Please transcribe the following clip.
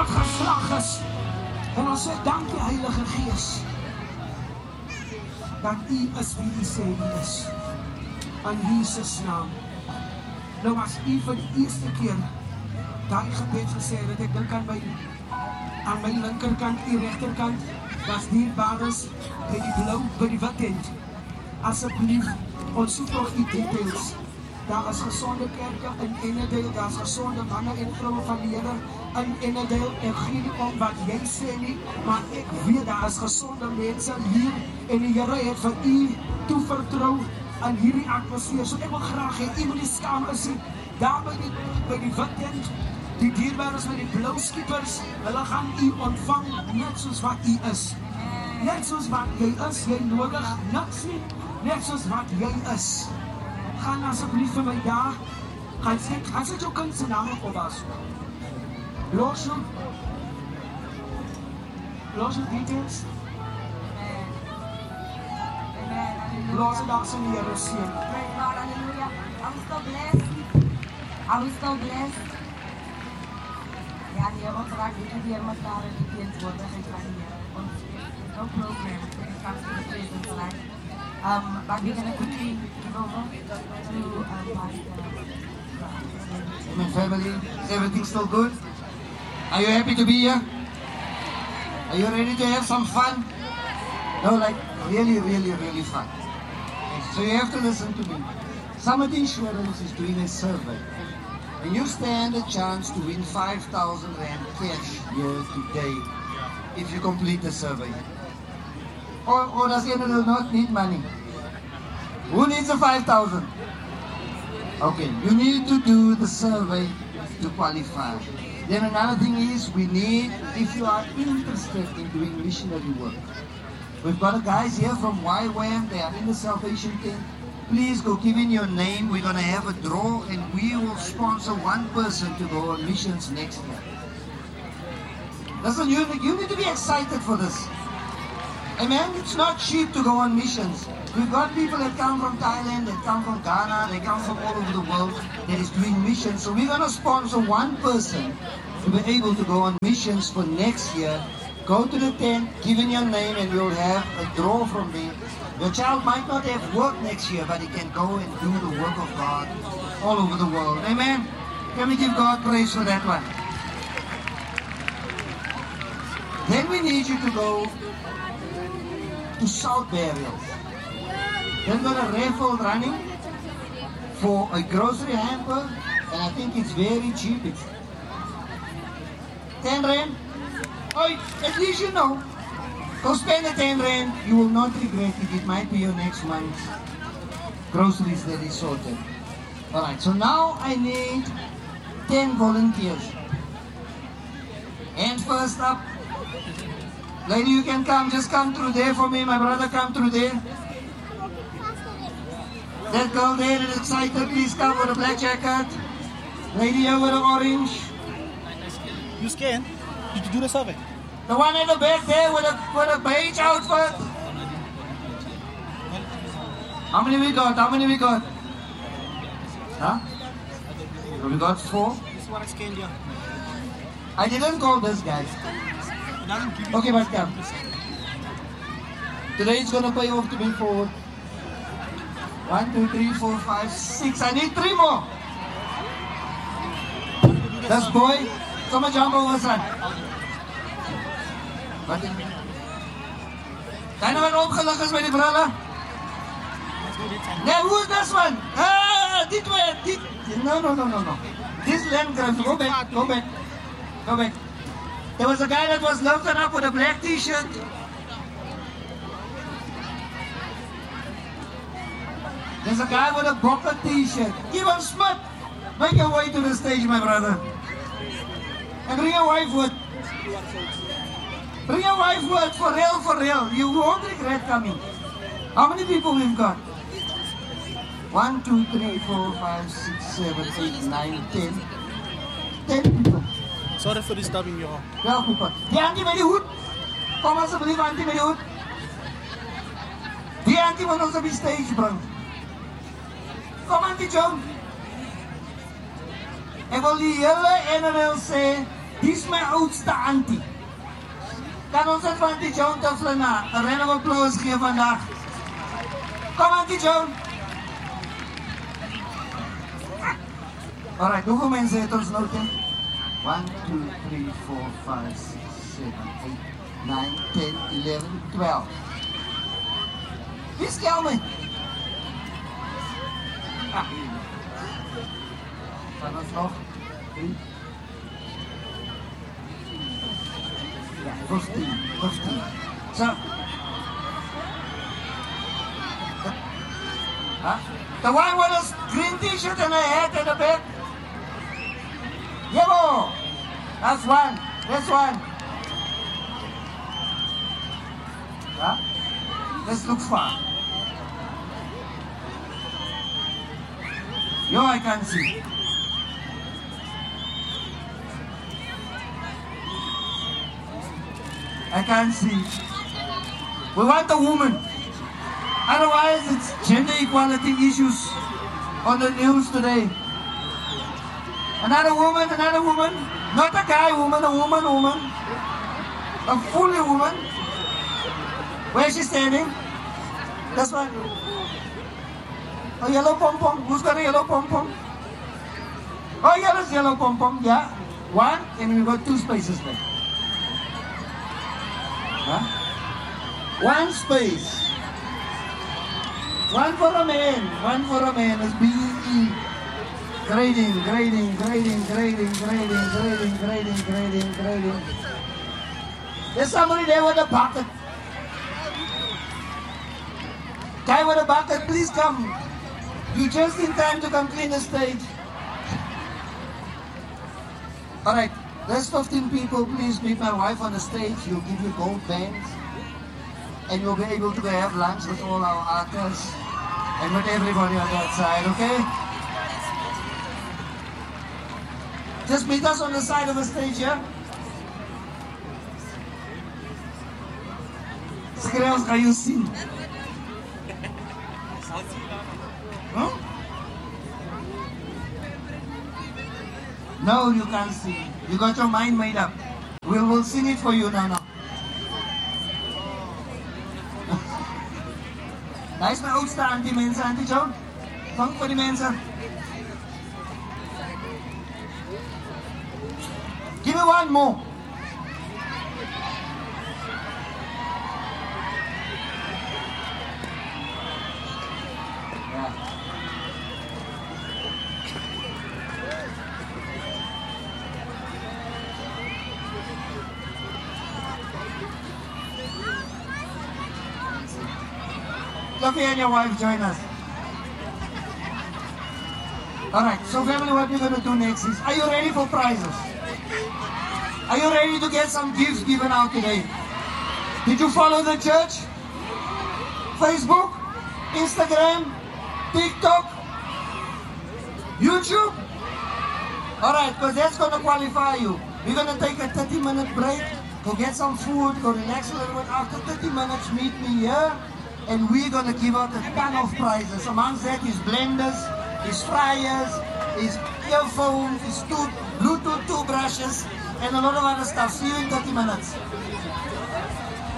wat gevlag is. En ons sê, dankie Heilige Gees, dat U is wie U sê U is. In Jesus naam. Nou as U vir die eerste keer daai gebed gesê het, ek dink aan my linkerkant, die regterkant, was dierbares by die blou, by die wit tent. Asseblief, ons soek nog die details. Daar is gesonde kerke in Ennedale, daar is gesonde manne en vroue van die Here in Ennedale. Ek gee nie om wat jy sê nie, maar ek weet daar is gesonde mense hier en die Here het vir U toevertrou aan hierdie atmosfeer. So ek wil graag hê, U moet die skamer sien, daar by die wit tent, die dierbares met die blou skippers, hulle gaan U ontvang net soos wat U is. Net soos wat jy is, jy nodig niks nie, net soos wat jy is. Gaan asseblief vir my daar, gaan sit jou kind se naam op as. Los jou details. Los daar se die Here seën. Hallelujah. I was so blessed. I was so blessed. Ja, die Here raak die Here mekaar in die teenwoordigheid van die Here. Ons het no program when it comes to the presence of life. But we're going to quickly give over to Pastor. Amen, family. Is everything still good? Are you happy to be here? Are you ready to have some fun? No, like really, really, really fun. So you have to listen to me. Summit Insurance is doing a survey. And you stand a chance to win 5,000 Rand cash here today if you complete the survey. Or does anyone not need money? Who needs the 5,000? Okay, you need to do the survey to qualify. Then another thing is, we need, if you are interested in doing missionary work, we've got guys here from YWAM, they are in the salvation tent. Please go give in your name. We're going to have a draw and we will sponsor one person to go on missions next year. Listen, you need to be excited for this. Amen? It's not cheap to go on missions. We've got people that come from Thailand, that come from Ghana, they come from all over the world that is doing missions. So we're going to sponsor one person to be able to go on missions for next year. Go to the tent, give in your name, and we'll have a draw from there. Your child might not have work next year, but he can go and do the work of God all over the world. Amen? Can we give God praise for that one? Then we need you to go to South Burials. They've got a raffle running for a grocery hamper, and I think it's very cheap. It's 10 Rand. Oh, at least you know. Go spend the 10 Rand. You will not regret it. It might be your next month's groceries that is sorted. Alright, so now I need 10 volunteers. And first up, lady, you can come. Just come through there for me. My brother, come through there. That girl there is excited. Please come with a black jacket. Lady here with an orange. You scan? Did you do the survey? The one in the back there with a beige outfit. How many we got? How many we got? Huh? We got 4. This is what I scanned here. I didn't call this guy. Okay, but come. Today it's gonna pay off to me for 1, 2, 3, 4, 5, 6. I need 3 more. This boy, come and jump over, son. Wat? Kan nou een opgelucht is bij die brullen? Nee, who is this one? Ah, dit way, dit. No. This land grab, go back. There was a guy that was lifted up with a black t-shirt. There's a guy with a Boca t-shirt. Even Smith, make your way to the stage, my brother. And bring your wife with. Bring your wife with, for real. You won't regret coming. How many people we've got? 1, 2, 3, 4, 5, 6, 7, 8, 9, 10. 10 people. Sorry for disturbing you all. Ja, goed. Die auntie met die hoed. Kom alsjeblieft, auntie met die hoed. Die auntie moet ons op die stage brengen. Kom auntie Joan. Ek wil die hele NNL sê, Dis my oudste auntie. Kan ons het van Auntie Joan Taflina een round of applause geven vandaag? Kom Auntie Joan. Alright, hoeveel mensen heeft ons nodig? 1, 2, 3, 4, 5, 6, 7, 8, 9, 10, 11, 12. Wie is Kelvin? Van ons nog? 3. Ja, 15. So. The one with a green t-shirt and a hat and a bag. Yebo! That's one. This one. Yeah? This looks fun. Yo, I can't see. I can't see. We want a woman. Otherwise, it's gender equality issues on the news today. Another woman. Not a guy woman, a woman. A fully woman. Where is she standing? That's one. A yellow pom-pom. Who's got a yellow pom-pom? Oh, yellow pom-pom. Yeah. One, and we've got 2 spaces there. Huh? 1 space. One for a man is BE. Grading. There's somebody there with a bucket. Guy with a bucket, please come. You're just in time to come clean the stage. Alright, there's 15 people. Please meet my wife on the stage. She'll give you gold bands. And you'll be able to have lunch with all our artists and with everybody on that side, okay? Just meet us on the side of the stage here. Skreeuws, kan je zien? Huh? No, you can't see. You got your mind made up. We'll sing it for you now. Daar is mijn oudste auntie mensen, Auntie Joan. Dank voor die mensen. Give me one more. Yeah. Sophie and your wife join us. Alright, so family, what we're going to do next is, are you ready for prizes? Are you ready to get some gifts given out today? Did you follow the church? Facebook? Instagram? TikTok? YouTube? Alright, because that's going to qualify you. We're going to take a 30-minute break, go get some food, go relax a little bit. After 30 minutes, meet me here. And we're going to give out a ton of prizes. Amongst that is blenders, is fryers, is earphones, is Bluetooth toothbrushes, and a lot of other stuff. See you in 30 minutes.